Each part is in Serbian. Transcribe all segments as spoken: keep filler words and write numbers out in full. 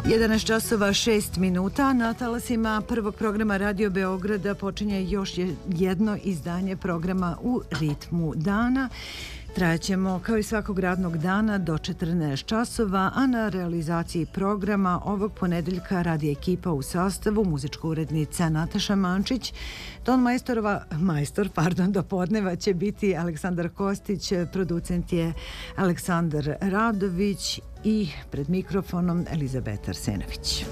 jedanaest časova šest minuta na talasima prvog programa Radio Beograda počinje još jedno izdanje programa U ritmu dana. Trajaćemo kao i svakog radnog dana do četrnaest časova, a na realizaciji programa ovog ponedeljka radi ekipa u sastavu muzička urednica Nataša Mančić, ton majstorova, majstor, pardon, do podneva će biti Aleksandar Kostić, producent je Aleksandar Radović i pred mikrofonom Elizabeta Arsenović.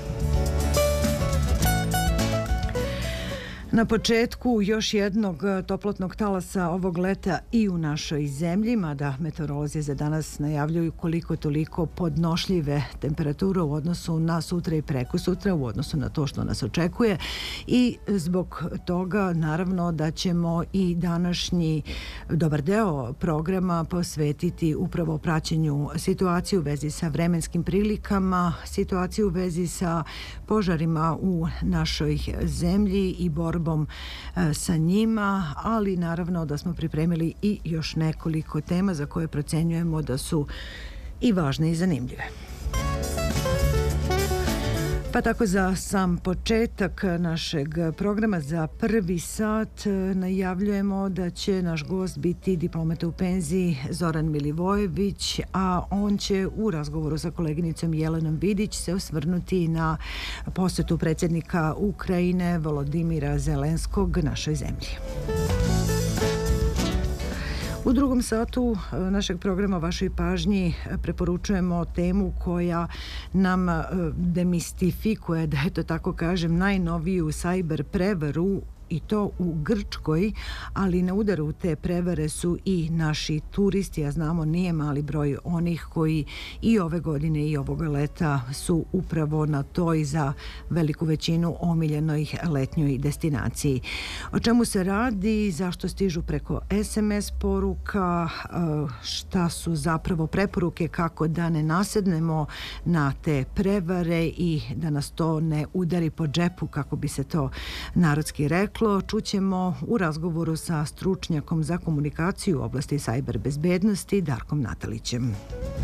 Na početku još jednog toplotnog talasa ovog leta i u našoj zemlji, mada meteorolozi za danas najavljuju koliko toliko podnošljive temperature u odnosu na sutra i preko sutra, u odnosu na to što nas očekuje, i zbog toga naravno da ćemo i današnji dobar deo programa posvetiti upravo praćenju situacije u vezi sa vremenskim prilikama, situaciju u vezi sa požarima u našoj zemlji i borbom sa njima, ali naravno da smo pripremili i još nekoliko tema za koje procenjujemo da su i važne i zanimljive. Pa tako za sam početak našeg programa, za prvi sat, najavljujemo da će naš gost biti diplomata u penziji Zoran Milivojević, a on će u razgovoru sa koleginicom Jelenom Vidić se osvrnuti na posetu predsjednika Ukrajine Volodimira Zelenskog našoj zemlji. U drugom satu našeg programa vašoj pažnji preporučujemo temu koja nam demistifikuje, da eto tako kažem, najnoviju sajber prevaru, i to u Grčkoj, ali na udaru te prevare su i naši turisti, a znamo nije mali broj onih koji i ove godine i ovoga leta su upravo na toj za veliku većinu omiljenoj letnjoj destinaciji. O čemu se radi, zašto stižu preko es em es poruka, šta su zapravo preporuke kako da ne nasednemo na te prevare i da nas to ne udari po džepu, kako bi se to narodski reklo, čućemo u razgovoru sa stručnjakom za komunikaciju u oblasti sajber bezbednosti Darkom Natalićem.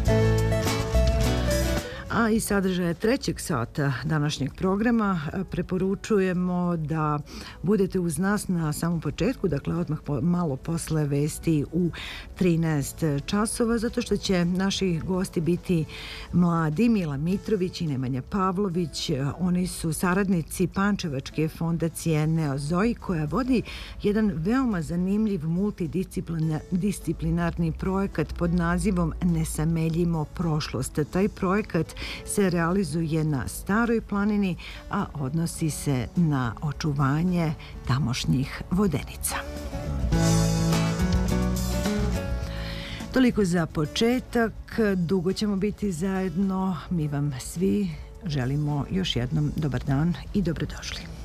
A i sadržaje trećeg sata današnjeg programa preporučujemo da budete uz nas na samom početku, dakle odmah po, malo posle vesti u trinaest časova, zato što će naši gosti biti mladi Mila Mitrović i Nemanja Pavlović. Oni su saradnici Pančevačke fondacije Neozoj, koja vodi jedan veoma zanimljiv multidisciplinarni projekat pod nazivom Ne sameljimo prošlost. Taj projekat se realizuje na Staroj planini, a odnosi se na očuvanje tamošnjih vodenica. Toliko za početak, dugo ćemo biti zajedno. Mi vam svi želimo još jednom dobar dan i dobrodošli.